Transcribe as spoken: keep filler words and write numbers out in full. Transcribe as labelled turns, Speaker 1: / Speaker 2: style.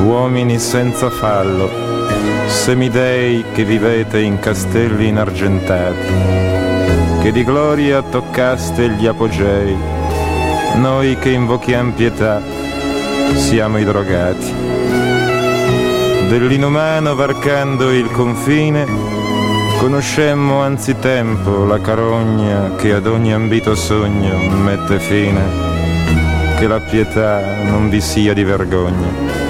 Speaker 1: uomini senza fallo, semidei che vivete in castelli inargentati, che di gloria toccaste gli apogei, noi che invochiamo pietà siamo i drogati. Dell'inumano varcando il confine, conoscemmo anzitempo la carogna che ad ogni ambito sogno mette fine, che la pietà non vi sia di vergogna.